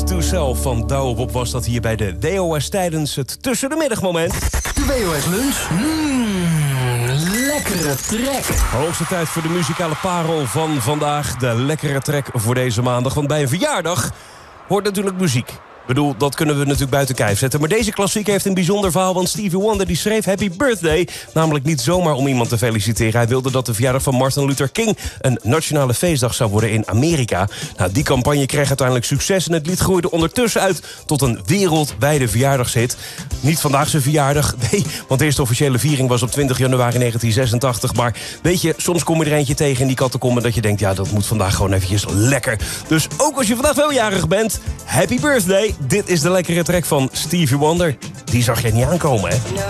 Note to Self van Douwe Bob was dat hier bij de WOS tijdens het tussen de middagmoment. De WOS Lunch. Lekkere track. Hoogste tijd voor de muzikale parel van vandaag. De lekkere track voor deze maandag. Want bij een verjaardag hoort natuurlijk muziek. Ik bedoel, dat kunnen we natuurlijk buiten kijf zetten. Maar deze klassieker heeft een bijzonder verhaal. Want Stevie Wonder die schreef Happy Birthday. Namelijk niet zomaar om iemand te feliciteren. Hij wilde dat de verjaardag van Martin Luther King een nationale feestdag zou worden in Amerika. Nou, die campagne kreeg uiteindelijk succes. En het lied groeide ondertussen uit tot een wereldwijde verjaardagshit. Niet vandaag zijn verjaardag, nee. Want de eerste officiële viering was op 20 januari 1986. Maar weet je, soms kom je er eentje tegen in die catacomben dat je denkt, ja, dat moet vandaag gewoon eventjes lekker. Dus ook als je vandaag wel jarig bent, Happy Birthday. Dit is de lekkere track van Stevie Wonder. Die zag je niet aankomen, hè?